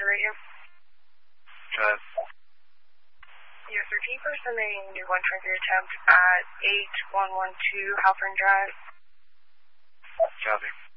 radio. Go ahead. Yes, sir. Can you first send a new one trigger attempt at 8112 Halpern Drive? Copy.